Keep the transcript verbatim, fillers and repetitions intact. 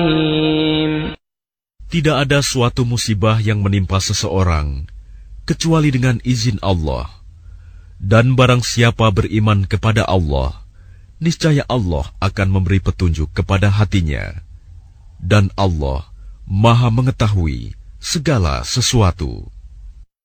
Tidak ada suatu musibah yang menimpa seseorang kecuali dengan izin Allah. Dan barang siapa beriman kepada Allah, niscaya Allah akan memberi petunjuk kepada hatinya. Dan Allah Maha mengetahui segala sesuatu.